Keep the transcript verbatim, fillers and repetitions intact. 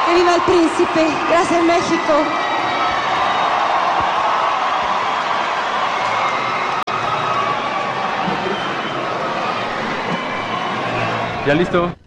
Que viva el príncipe. Gracias, México. Ya listo.